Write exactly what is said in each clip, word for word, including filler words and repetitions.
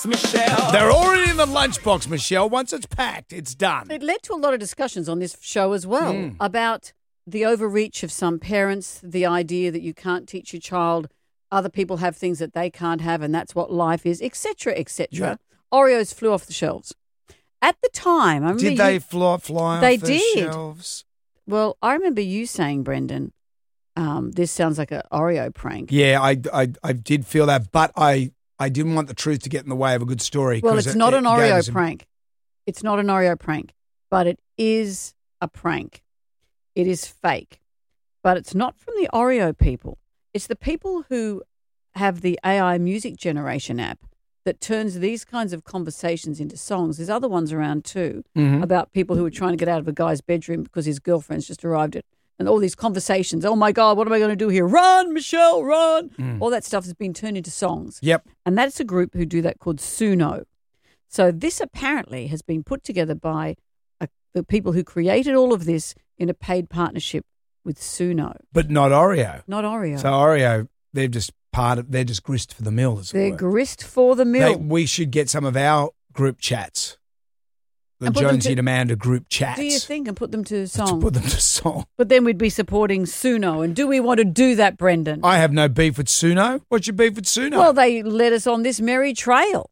lunchbox, Michelle. They're already in the lunchbox, Michelle. Once it's packed, it's done. It led to a lot of discussions on this show as well Mm. about the overreach of some parents, the idea that you can't teach your child other people have things that they can't have and that's what life is, et cetera, et cetera. Yeah. Oreos flew off the shelves. At the time, I remember Did they you, fly, fly they off the did. shelves? Well, I remember you saying, Brendan, um, this sounds like an Oreo prank. Yeah, I, I, I did feel that, but I, I didn't want the truth to get in the way of a good story. Well, 'cause it's it- not it an gave Oreo us a- prank. It's not an Oreo prank, but it is a prank. It is fake, but it's not from the Oreo people. It's the people who have the A I music generation app that turns these kinds of conversations into songs. There's other ones around too Mhm. about people who are trying to get out of a guy's bedroom because his girlfriend's just arrived at, and all these conversations. Oh my God, what am I going to do here? Run, Michelle, run. Mm. All that stuff has been turned into songs. Yep. And that's a group who do that called Suno. So this apparently has been put together by a, the people who created all of this in a paid partnership with Suno, But not Oreo. not Oreo. So Oreo, they're just part of, they're just grist for the mill, as it They're were. grist for the They, mill. we should get some of our group chats. The And put them Jonesy to- and Amanda group chats. Do you think and put them to To song? put them to song. But then we'd be supporting Suno. And do we want to do that, Brendan? I have no beef with Suno. What's your beef with Suno? Well, they led us on this merry trail.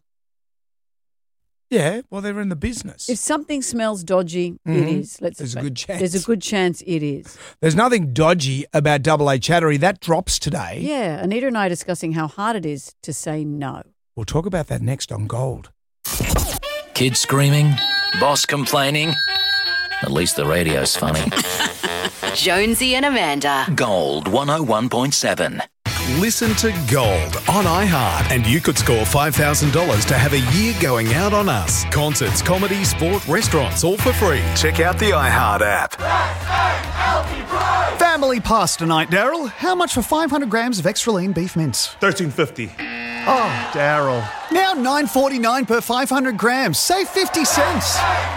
yeah, well, they're in the business. If something smells dodgy, it Mhm. is. Let's There's a fa- good chance. There's a good chance it is. There's nothing dodgy about Double A Chattery. That drops today. Yeah, Anita and I are discussing how hard it is to say no. We'll talk about that next on Gold. Kids screaming, boss complaining. At least the radio's funny. Jonesy and Amanda. Gold one oh one point seven. Listen to Gold on iHeart and you could score five thousand dollars to have a year going out on us. Concerts, comedy, sport, restaurants, all for free. Check out the iHeart app. Family pass tonight, Daryl. How much for five hundred grams of extra lean beef mince? thirteen fifty. Oh, Daryl. Now nine forty-nine per five hundred grams. Save fifty cents.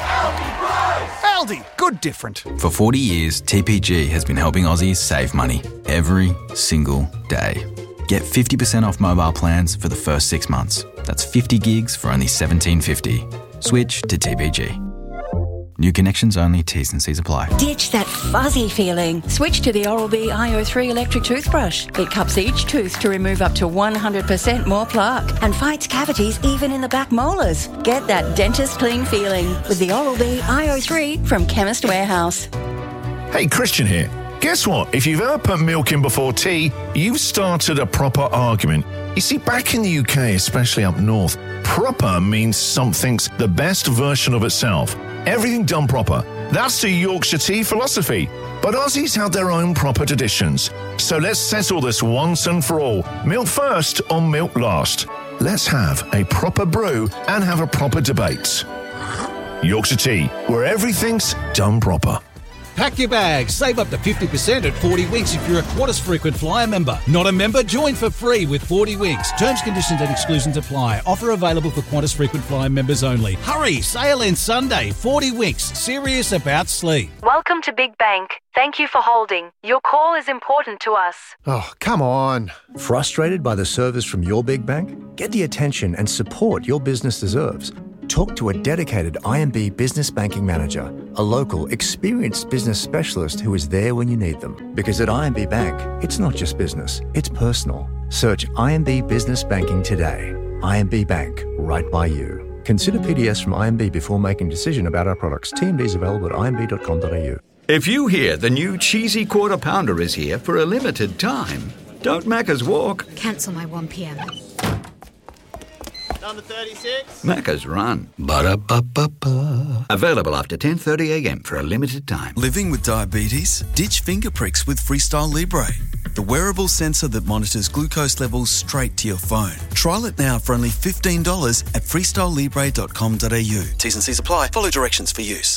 Aldi, good different. For forty years, T P G has been helping Aussies save money every single day. Get fifty percent off mobile plans for the first six months. That's fifty gigs for only seventeen fifty. Switch to T P G. New connections only, T's and C's apply. Ditch that fuzzy feeling. Switch to the Oral-B I O three electric toothbrush. It cups each tooth to remove up to one hundred percent more plaque and fights cavities even in the back molars. Get that dentist clean feeling with the Oral-B I O three from Chemist Warehouse. Hey, Christian here. Guess what? If you've ever put milk in before tea, you've started a proper argument. You see, back in the U K, especially up north, proper means something's the best version of itself. Everything done proper. That's the Yorkshire tea philosophy. But Aussies have their own proper traditions. So let's settle this once and for all. Milk first or milk last. Let's have a proper brew and have a proper debate. Yorkshire tea, where everything's done proper. Pack your bags. Save up to fifty percent at forty Winks if you're a Qantas Frequent Flyer member. Not a member? Join for free with forty Winks. Terms, conditions and exclusions apply. Offer available for Qantas Frequent Flyer members only. Hurry! Sale ends Sunday. forty Winks. Serious about sleep. Welcome to Big Bank. Thank you for holding. Your call is important to us. Oh, come on. Frustrated by the service from your big bank? Get the attention and support your business deserves. Talk to a dedicated I M B Business Banking Manager, a local, experienced business specialist who is there when you need them. Because at I M B Bank, it's not just business, it's personal. Search I M B Business Banking today. I M B Bank, right by you. Consider P D S from I M B before making a decision about our products. T M D is available at I M B dot com dot a u. If you hear the new cheesy quarter pounder is here for a limited time, don't Macca's walk, Cancel my one p.m. Number thirty-six. Macca's run. Ba-da-ba-ba-ba. Available after ten thirty a.m. for a limited time. Living with diabetes? Ditch finger pricks with Freestyle Libre, the wearable sensor that monitors glucose levels straight to your phone. Trial it now for only fifteen dollars at freestyle libre dot com dot a u. T's and C's apply. Follow directions for use.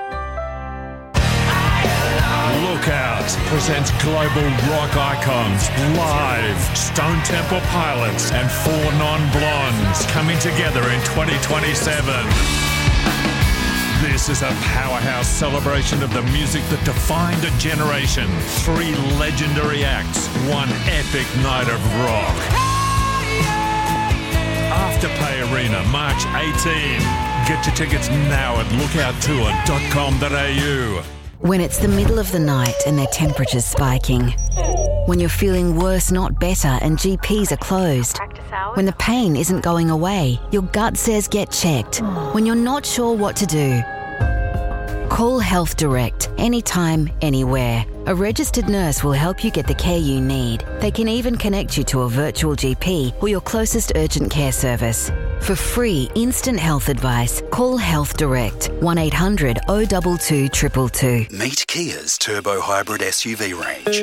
Lookout presents global rock icons live. Stone Temple Pilots and Four Non-Blondes coming together in twenty twenty-seven. This is a powerhouse celebration of the music that defined a generation. Three legendary acts, one epic night of rock. Afterpay Arena, March eighteenth. Get your tickets now at lookout tour dot com dot a u. When it's the middle of the night and their temperature's spiking. When you're feeling worse, not better, and G Ps are closed. When the pain isn't going away, your gut says get checked. When you're not sure what to do. Call Health Direct, anytime, anywhere. A registered nurse will help you get the care you need. They can even connect you to a virtual G P or your closest urgent care service. For free, instant health advice, call Health Direct, one eight hundred oh two two two two two. Meet Kia's Turbo Hybrid S U V range.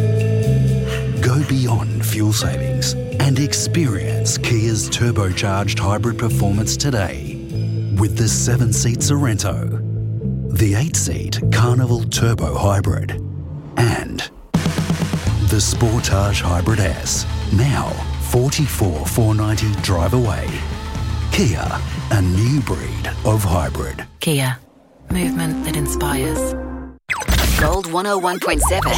Go beyond fuel savings and experience Kia's turbocharged hybrid performance today with the seven-seat Sorrento, the eight-seat Carnival Turbo Hybrid, and the Sportage Hybrid S, now forty-four thousand four hundred ninety drive away. Kia, a new breed of hybrid. Kia, movement that inspires. Gold one oh one point seven.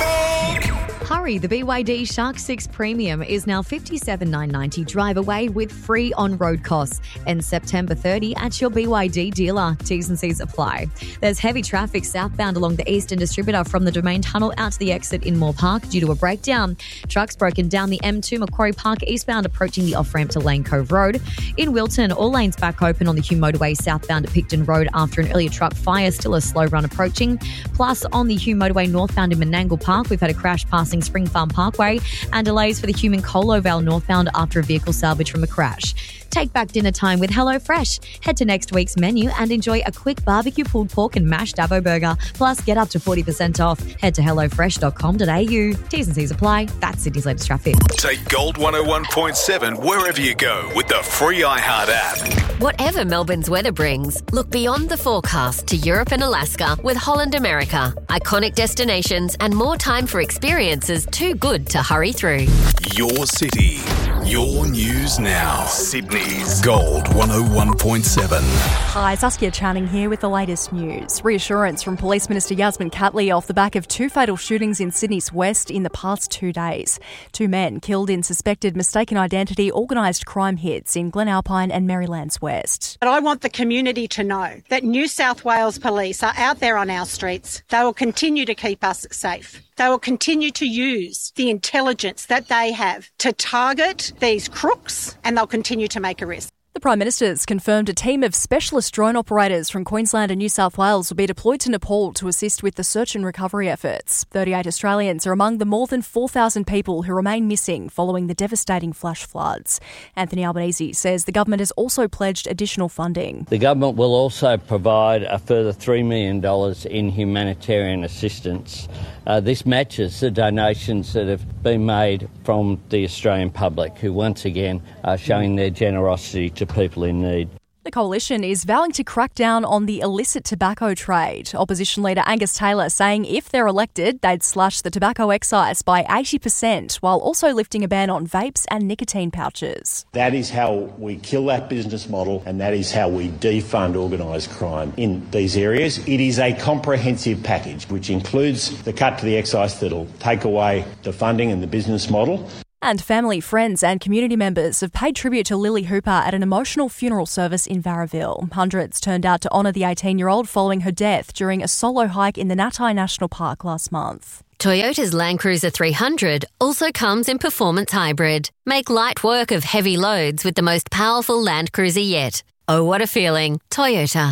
Hurry, the B Y D Shark six Premium is now fifty-seven thousand nine hundred ninety drive away with free on-road costs. And September thirtieth at your B Y D dealer. T's and C's apply. There's heavy traffic southbound along the Eastern Distributor from the Domain Tunnel out to the exit in Moore Park due to a breakdown. Trucks broken down the M two Macquarie Park eastbound approaching the off-ramp to Lane Cove Road. In Wilton, all lanes back open on the Hume Motorway southbound at Picton Road after an earlier truck fire, still a slow run approaching. Plus, on the Hume Motorway northbound in Menangle Park, we've had a crash passing Spring Farm Parkway and delays for the Hume and Colo Vale northbound after a vehicle salvage from a crash. Take back dinner time with HelloFresh. Head to next week's menu and enjoy a quick barbecue pulled pork and mashed Davo burger. Plus, get up to forty percent off. Head to hello fresh dot com dot a u. T's and C's apply. That's Sydney's latest traffic. Take Gold one oh one point seven wherever you go with the free iHeart app. Whatever Melbourne's weather brings, look beyond the forecast to Europe and Alaska with Holland America. Iconic destinations and more time for experiences too good to hurry through. Your city, your news now. Sydney's Gold one oh one point seven. Hi, Saskia Channing here with the latest news. Reassurance from Police Minister Yasmin Catley off the back of two fatal shootings in Sydney's West in the past two days. Two men killed in suspected mistaken identity organised crime hits in Glen Alpine and Maryland's West. But I want the community to know that New South Wales Police are out there on our streets. They will continue to keep us safe. They will continue to use the intelligence that they have to target these crooks, and they'll continue to make arrests. The Prime Minister's confirmed a team of specialist drone operators from Queensland and New South Wales will be deployed to Nepal to assist with the search and recovery efforts. thirty-eight Australians are among the more than four thousand people who remain missing following the devastating flash floods. Anthony Albanese says the government has also pledged additional funding. The government will also provide a further three million dollars in humanitarian assistance. Uh, this matches the donations that have been made from the Australian public, who once again are showing their generosity to people in need. The coalition is vowing to crack down on the illicit tobacco trade. Opposition leader Angus Taylor saying if they're elected, they'd slash the tobacco excise by eighty percent, while also lifting a ban on vapes and nicotine pouches. That is how we kill that business model, and that is how we defund organised crime in these areas. It is a comprehensive package which includes the cut to the excise that'll take away the funding and the business model. And family, friends and community members have paid tribute to Lily Hooper at an emotional funeral service in Varraville. Hundreds turned out to honour the eighteen-year-old following her death during a solo hike in the Natai National Park last month. Toyota's Land Cruiser three hundred also comes in Performance Hybrid. Make light work of heavy loads with the most powerful Land Cruiser yet. Oh, what a feeling. Toyota.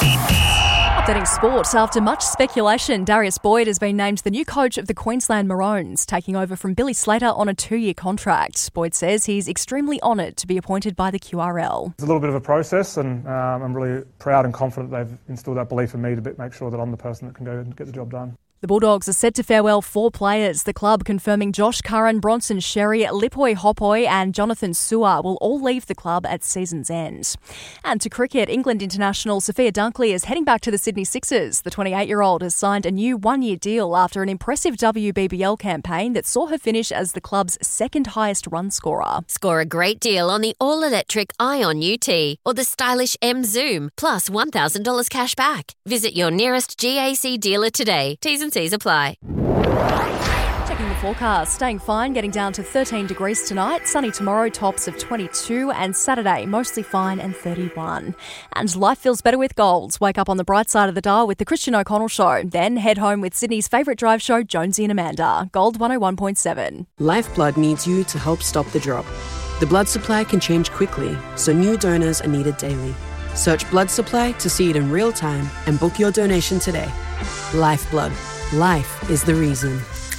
Updating sport. After much speculation, Darius Boyd has been named the new coach of the Queensland Maroons, taking over from Billy Slater on a two-year contract. Boyd says he's extremely honoured to be appointed by the Q R L. It's a little bit of a process, and um, I'm really proud and confident they've instilled that belief in me to make sure that I'm the person that can go and get the job done. The Bulldogs are set to farewell four players. The club confirming Josh Curran, Bronson Sherry, Lipoi Hopoi and Jonathan Sewer will all leave the club at season's end. And to cricket, England international Sophia Dunkley is heading back to the Sydney Sixers. The twenty-eight-year-old has signed a new one-year deal after an impressive W B B L campaign that saw her finish as the club's second highest run scorer. Score a great deal on the all-electric Ion U T or the stylish M Zoom, plus one thousand dollars cash back. Visit your nearest G A C dealer today. T's and C's apply. Checking the forecast. Staying fine, getting down to thirteen degrees tonight. Sunny tomorrow, tops of twenty-two. And Saturday, mostly fine and thirty-one. And life feels better with Gold. Wake up on the bright side of the dial with the Christian O'Connell Show. Then head home with Sydney's favourite drive show, Jonesy and Amanda. Gold one oh one point seven. Lifeblood needs you to help stop the drop. The blood supply can change quickly, so new donors are needed daily. Search blood supply to see it in real time and book your donation today. Lifeblood. Life is the reason.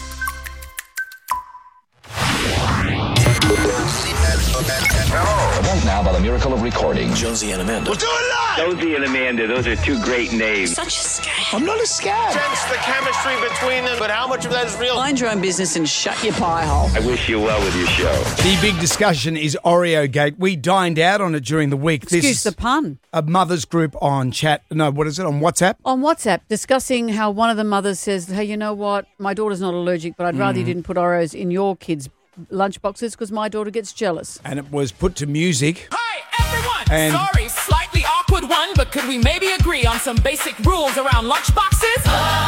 Event now by the miracle of recording. Jonesy and Amanda. We'll do it live! Jonesy and Amanda, those are two great names. Such a scam. I'm not a scam. Sense the chemistry between them, but how much of that is real? Mind your own business and shut your pie hole. I wish you well with your show. The big discussion is Oreo Gate. We dined out on it during the week. Excuse this the pun. A mother's group on chat. No, what is it? On WhatsApp? On WhatsApp, discussing how one of the mothers says, hey, you know what? My daughter's not allergic, but I'd rather you Mm. didn't put Oreos in your kids' lunchboxes because my daughter gets jealous. And it was put to music. Everyone, And- sorry, slightly awkward one, but could we maybe agree on some basic rules around lunchboxes?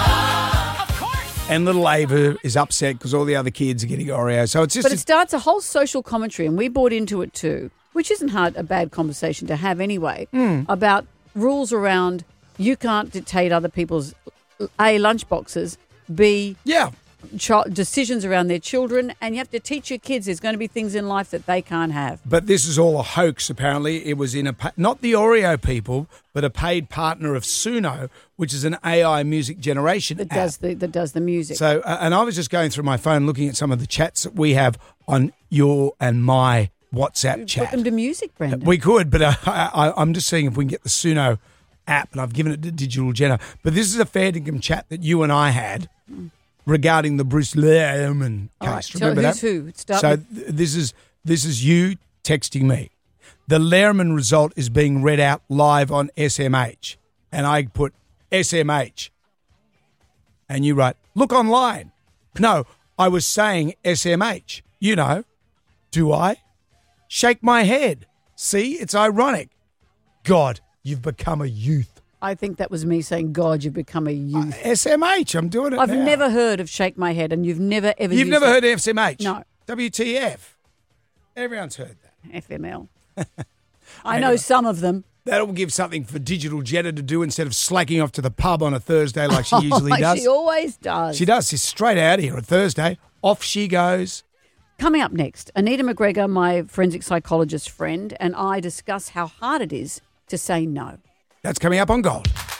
Of course. And little Ava is upset because all the other kids are getting Oreos. So it's just But it starts a whole social commentary, and we bought into it too, which isn't hard, a bad conversation to have anyway, Mm. about rules around you can't dictate other people's, A, lunchboxes, B, yeah. Ch- decisions around their children, and you have to teach your kids there's going to be things in life that they can't have. But this is all a hoax, apparently. It was in a, pa- not the Oreo people, but a paid partner of Suno, which is an A I music generation That app. does the that does the music. So, uh, and I was just going through my phone looking at some of the chats that we have on your and my WhatsApp chat. Put them to music, Brendan. We could, but uh, I, I, I'm just seeing if we can get the Suno app, and I've given it to Digital Jenna. But this is a fair dinkum chat that you and I had regarding the Bruce Lehrmann All right, case. so Remember who's that? who? Start so with- th- this is this is you texting me. The Lehrmann result is being read out live on S M H, and I put S M H, and you write, look online. No, I was saying S M H. You know, do I? Shake my head. See, it's ironic. God, you've become a youth. I think that was me saying, God, you've become a youth. Uh, S M H, I'm doing it I've now. never heard of Shake My Head, and you've never ever You've used never it. heard of S M H? No. W T F. Everyone's heard that. F M L. I know some of them. That'll give something for Digital Jenna to do instead of slacking off to the pub on a Thursday like she usually does. She always does. She does. She's straight out here on Thursday. Off she goes. Coming up next, Anita McGregor, my forensic psychologist friend, and I discuss how hard it is to say no. That's coming up on Gold.